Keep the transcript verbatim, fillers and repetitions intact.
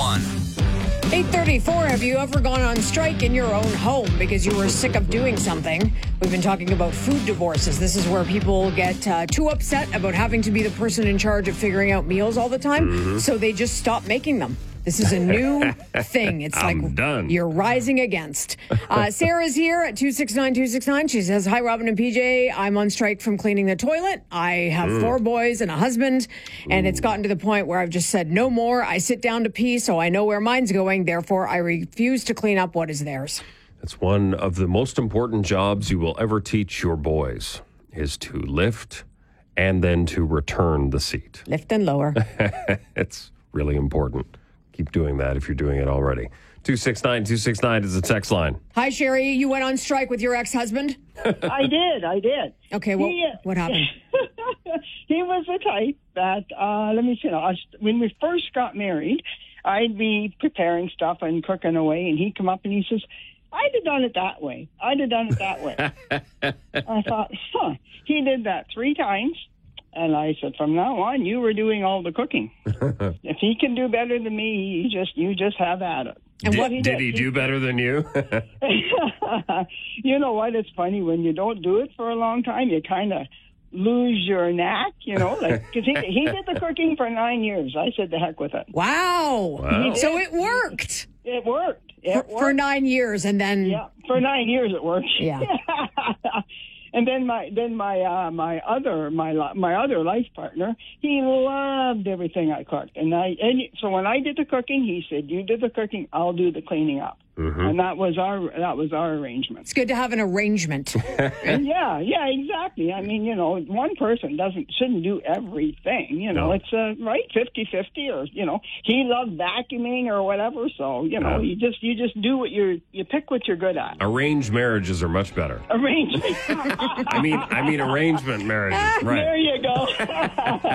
one. eight thirty-four, have you ever gone on strike in your own home because you were sick of doing something? We've been talking about food divorces. This is where people get uh, too upset about having to be the person in charge of figuring out meals all the time, mm-hmm. so they just stop making them. This is a new thing. It's I'm like done. You're rising against. Uh, Sarah's here at two six nine two six nine. She says, hi, Robin and P J. I'm on strike from cleaning the toilet. I have mm. four boys and a husband, and Ooh. It's gotten to the point where I've just said no more. I sit down to pee, so I know where mine's going. Therefore, I refuse to clean up what is theirs. That's one of the most important jobs you will ever teach your boys, is to lift and then to return the seat. Lift and lower. It's really important. Keep doing that if you're doing it already. two six nine two six nine is the text line. Hi, Sherry. You went on strike with your ex-husband? I did. I did. Okay, well, he, uh, what happened? He was the type that, uh, let me see, now, when we first got married, I'd be preparing stuff and cooking away, and he'd come up and he says, I'd have done it that way. I'd have done it that way. I thought, huh. He did that three times. And I said, from now on, you were doing all the cooking. If he can do better than me, you just you just have at it. And did, what he did, did he do better than you? You know what? It's funny when you don't do it for a long time, you kind of lose your knack. You know, like because he he did the cooking for nine years. I said, the heck with it. Wow! wow. So it worked. It worked. It for, worked for nine years, and then yeah, for nine years it worked. Yeah. And then my then my uh, my other my my other life partner, he loved everything I cooked, and I and so when I did the cooking, he said, "You did the cooking, I'll do the cleaning up," mm-hmm. and that was our that was our arrangement. It's good to have an arrangement. yeah, yeah, exactly. I mean, you know, one person doesn't shouldn't do everything. You know, no. It's uh, right fifty-fifty, or you know, he loved vacuuming or whatever. So you know, no. you just you just do what you're you pick what you're good at. Arranged marriages are much better. Arranged. I mean, I mean, arrangement marriages. Right. There you go.